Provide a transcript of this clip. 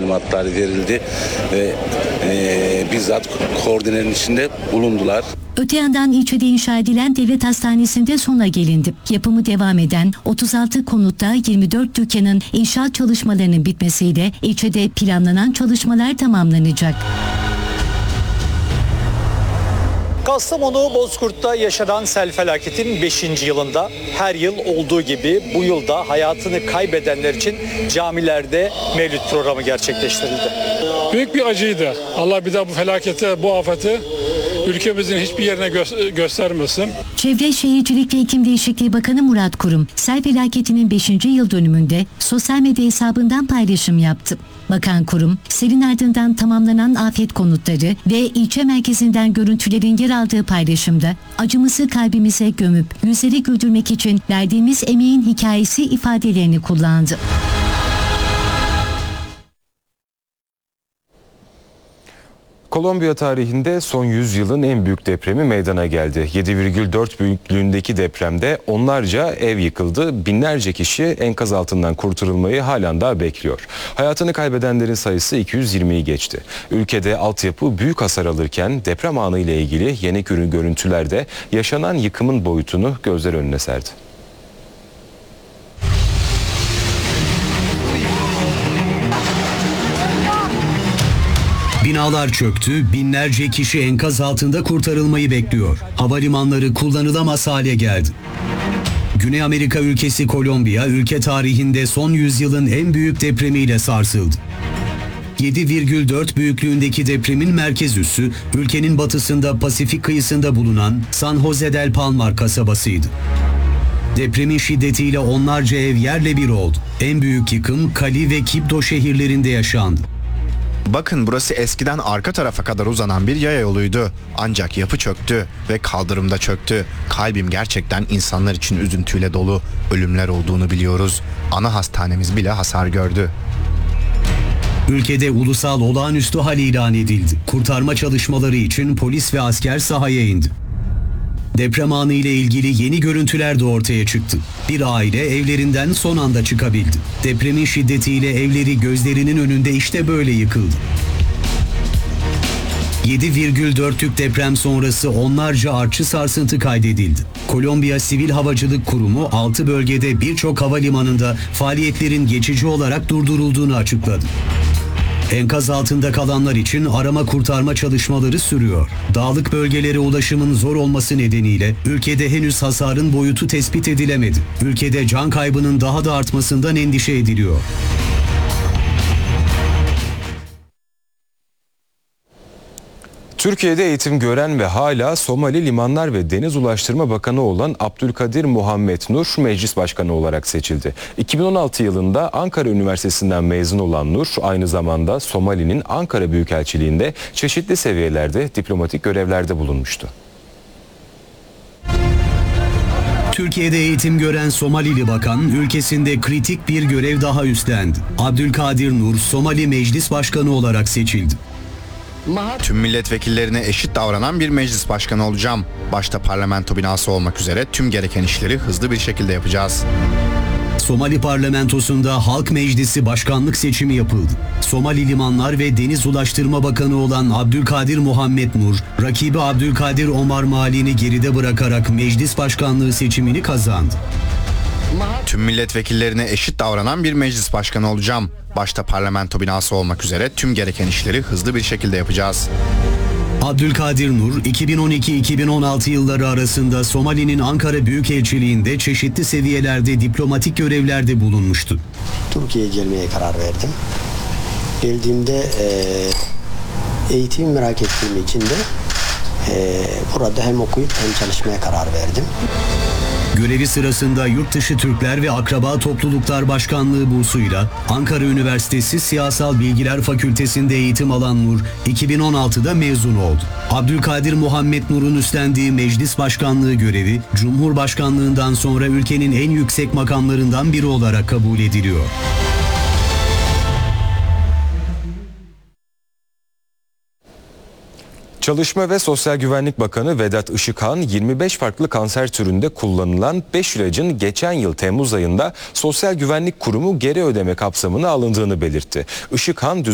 talimatları verildi ve bizzat koordinenin içinde bulundular. Öte yandan ilçede inşa edilen devlet hastanesinde sona gelindi. Yapımı devam eden 36 konutta 24 dükkanın inşaat çalışmalarının bitmesiyle ilçede planlanan çalışmalar tamamlanacak. Kastamonu Bozkurt'ta yaşanan sel felaketin 5. yılında her yıl olduğu gibi bu yılda hayatını kaybedenler için camilerde mevlüt programı gerçekleştirildi. Büyük bir acıydı. Allah bir daha bu felaketi, bu afeti ülkemizin hiçbir yerine göstermesin. Çevre Şehircilik ve İklim Değişikliği Bakanı Murat Kurum, sel felaketinin 5. yıl dönümünde sosyal medya hesabından paylaşım yaptı. Bakan Kurum, selin ardından tamamlanan afet konutları ve ilçe merkezinden görüntülerin yer aldığı paylaşımda acımızı kalbimize gömüp yüzleri güldürmek için verdiğimiz emeğin hikayesi ifadelerini kullandı. Kolombiya tarihinde son 100 yılın en büyük depremi meydana geldi. 7,4 büyüklüğündeki depremde onlarca ev yıkıldı. Binlerce kişi enkaz altından kurtarılmayı halen daha bekliyor. Hayatını kaybedenlerin sayısı 220'yi geçti. Ülkede altyapı büyük hasar alırken deprem anı ile ilgili yeni görüntülerde yaşanan yıkımın boyutunu gözler önüne serdi. Binalar çöktü, binlerce kişi enkaz altında kurtarılmayı bekliyor. Havalimanları kullanılamaz hale geldi. Güney Amerika ülkesi Kolombiya, ülke tarihinde son yüzyılın en büyük depremiyle sarsıldı. 7,4 büyüklüğündeki depremin merkez üssü, ülkenin batısında Pasifik kıyısında bulunan San Jose del Palmar kasabasıydı. Depremin şiddetiyle onlarca ev yerle bir oldu. En büyük yıkım Cali ve Quibdó şehirlerinde yaşandı. Bakın, burası eskiden arka tarafa kadar uzanan bir yaya yoluydu. Ancak yapı çöktü ve kaldırımda çöktü. Kalbim gerçekten insanlar için üzüntüyle dolu. Ölümler olduğunu biliyoruz. Ana hastanemiz bile hasar gördü. Ülkede ulusal olağanüstü hal ilan edildi. Kurtarma çalışmaları için polis ve asker sahaya indi. Deprem anı ile ilgili yeni görüntüler de ortaya çıktı. Bir aile evlerinden son anda çıkabildi. Depremin şiddetiyle evleri gözlerinin önünde işte böyle yıkıldı. 7,4'lük deprem sonrası onlarca artçı sarsıntı kaydedildi. Kolombiya Sivil Havacılık Kurumu 6 bölgede birçok havalimanında faaliyetlerin geçici olarak durdurulduğunu açıkladı. Enkaz altında kalanlar için arama kurtarma çalışmaları sürüyor. Dağlık bölgelere ulaşımın zor olması nedeniyle ülkede henüz hasarın boyutu tespit edilemedi. Ülkede can kaybının daha da artmasından endişe ediliyor. Türkiye'de eğitim gören ve hala Somali Limanlar ve Deniz Ulaştırma Bakanı olan Abdülkadir Muhammed Nur meclis başkanı olarak seçildi. 2016 yılında Ankara Üniversitesi'nden mezun olan Nur aynı zamanda Somali'nin Ankara Büyükelçiliği'nde çeşitli seviyelerde diplomatik görevlerde bulunmuştu. Türkiye'de eğitim gören Somalili bakan ülkesinde kritik bir görev daha üstlendi. Abdülkadir Nur Somali Meclis Başkanı olarak seçildi. Tüm milletvekillerine eşit davranan bir meclis başkanı olacağım. Başta parlamento binası olmak üzere tüm gereken işleri hızlı bir şekilde yapacağız. Somali parlamentosunda Halk Meclisi başkanlık seçimi yapıldı. Somali Limanlar ve Deniz Ulaştırma Bakanı olan Abdülkadir Muhammed Nur, rakibi Abdülkadir Omar Mali'ni geride bırakarak meclis başkanlığı seçimini kazandı. Tüm milletvekillerine eşit davranan bir meclis başkanı olacağım. Başta parlamento binası olmak üzere tüm gereken işleri hızlı bir şekilde yapacağız. Abdülkadir Nur, 2012-2016 yılları arasında Somali'nin Ankara Büyükelçiliği'nde çeşitli seviyelerde diplomatik görevlerde bulunmuştu. Türkiye'ye gelmeye karar verdim. Geldiğimde eğitimi merak ettiğim için de burada hem okuyup hem çalışmaya karar verdim. Görevi sırasında Yurtdışı Türkler ve Akraba Topluluklar Başkanlığı bursuyla Ankara Üniversitesi Siyasal Bilgiler Fakültesi'nde eğitim alan Nur, 2016'da mezun oldu. Abdülkadir Muhammed Nur'un üstlendiği meclis başkanlığı görevi, Cumhurbaşkanlığından sonra ülkenin en yüksek makamlarından biri olarak kabul ediliyor. Çalışma ve Sosyal Güvenlik Bakanı Vedat Işıkhan, 25 farklı kanser türünde kullanılan 5 ilacın geçen yıl Temmuz ayında Sosyal Güvenlik Kurumu geri ödeme kapsamına alındığını belirtti. Işıkhan,